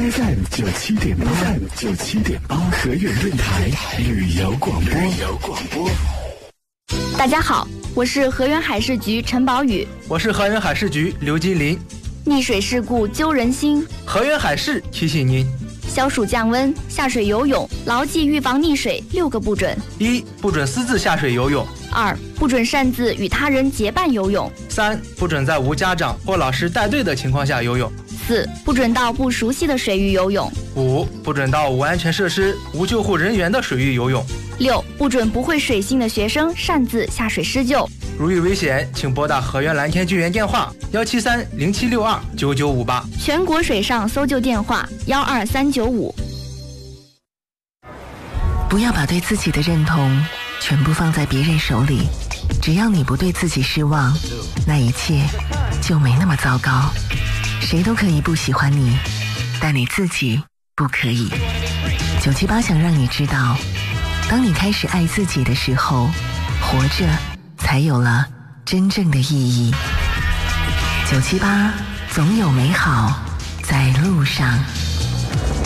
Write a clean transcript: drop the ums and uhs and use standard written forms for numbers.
FM 97.8，河源电台旅游广播。 大家好，我是河源海事局陈宝宇， 我是河源海事局刘金林。 溺水事故揪人心， 河源海事提醒您： 消暑降温，下水游泳牢记预防溺水6个不准。 1. 不准私自下水游泳。 2. 不准擅自与他人结伴游泳。 3. 不准在无家长或老师带队的情况下游泳。 4. 不准到不熟悉的水域游泳。 5. 不准到无安全设施、无救护人员的水域游泳。 6. 不准不会水性的学生擅自下水施救。 如遇危险，请拨打河源蓝天救援电话17307629958， 全国水上搜救电话12395。 不要把对自己的认同全部放在别人手里，只要你不对自己失望，那一切就没那么糟糕。谁都可以不喜欢你，但你自己不可以。978想让你知道，当你开始爱自己的时候，活着才有了真正的意义。978总有美好在路上。